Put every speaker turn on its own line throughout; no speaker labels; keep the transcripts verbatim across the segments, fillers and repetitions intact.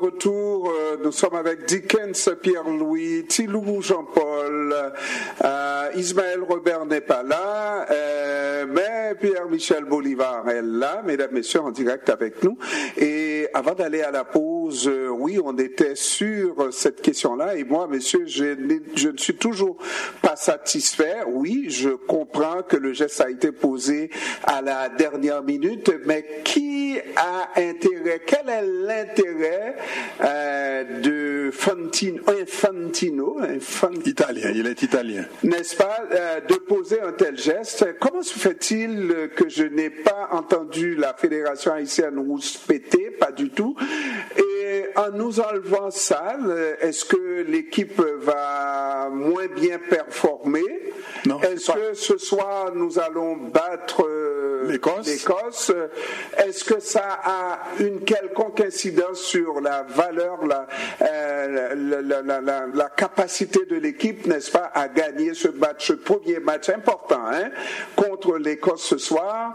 retour. Nous sommes avec Dickens Pierre-Louis, Tilou Jean-Paul, euh, Ismaël Robert n'est pas là, euh, mais Pierre-Michel Bolivar est là, mesdames, messieurs, en direct avec nous. Et avant d'aller à la pause, euh, oui, on était sur cette question-là. Et moi, messieurs, je, je ne suis toujours pas satisfait. Oui, je comprends que le geste a été posé à la dernière minute, mais qui a intérêt, quel est l'intérêt euh, de Fantino, Infantino, Infantino,
italien, il est italien,
n'est-ce pas, euh, de poser un tel geste? Comment se fait-il que je n'ai pas entendu la Fédération haïtienne rouspéter? Pas du tout. Et en nous enlevant ça, est-ce que l'équipe va moins bien performer?
Non.
Est-ce
pas...
que ce soir nous allons battre euh,
l'Écosse?
l'Écosse? Est-ce que ça a une quelconque incidence sur la valeur, la, euh, la, la, la, la, la capacité de l'équipe, n'est-ce pas, à gagner ce match, ce premier match important, hein, contre l'Écosse ce soir?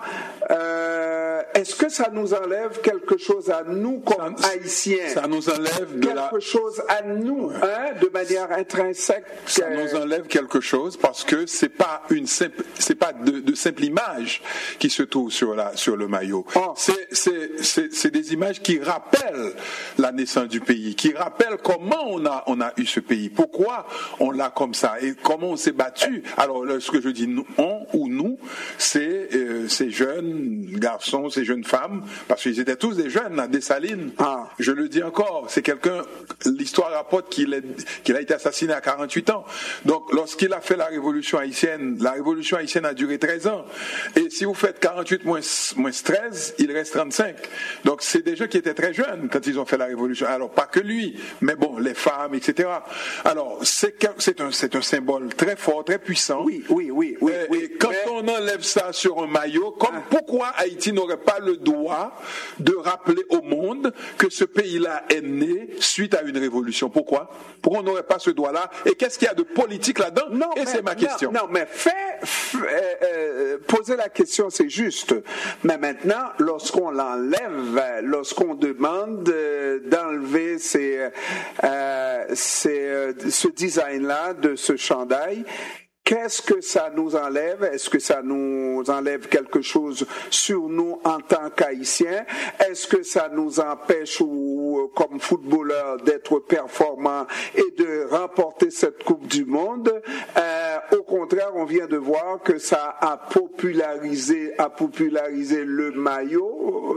Euh, est-ce que ça nous enlève quelque chose à nous comme
ça,
Haïtiens?
Ça nous enlève de
quelque
la...
chose à nous, hein, de manière intrinsèque.
Ça nous enlève quelque chose parce que c'est pas une simple, c'est pas de, de simple image qui se trouve sur la sur le maillot. Oh. C'est, c'est c'est c'est des images qui rappellent la naissance du pays, qui rappellent comment on a on a eu ce pays, pourquoi on l'a comme ça et comment on s'est battu. Alors là, ce que je dis nous, on ou nous, c'est euh, ces jeunes garçons, ces jeunes femmes, parce qu'ils étaient tous des jeunes à Dessalines. Ah. Je le dis encore, c'est quelqu'un. L'histoire rapporte qu'il est qu'il a été assassiné à quarante-huit ans. Donc lorsqu'il a fait la révolution haïtienne, la révolution haïtienne a duré treize ans. Et si vous faites quarante-huit moins treize, il reste trente-cinq. Donc c'est des gens qui étaient très jeunes quand ils ont fait la révolution. Alors pas que lui, mais bon, les femmes, et cetera. Alors c'est, c'est, un, c'est un symbole très fort, très puissant.
Oui, oui, oui. oui,
et,
oui
et quand
mais...
on enlève ça sur un maillot, comme ah. pourquoi Haïti n'aurait pas le droit de rappeler au monde que ce pays-là est né suite à une révolution? Pourquoi? Pourquoi on n'aurait pas ce droit-là? Et qu'est-ce qu'il y a de politique là-dedans?
Non,
et
mais,
c'est ma question.
Non, non mais fait, fait euh, euh, poser la question, c'est juste. Mais maintenant, lorsqu'on l'enlève, lorsqu'on demande euh, d'enlever ces, euh, ces, euh, ce design-là de ce chandail, qu'est-ce que ça nous enlève? Est-ce que ça nous enlève quelque chose sur nous en tant qu'Haïtiens? Est-ce que ça nous empêche, ou, comme footballeurs, d'être performants et de remporter cette Coupe du Monde? Euh, au contraire, on vient de voir que ça a popularisé, a popularisé le maillot.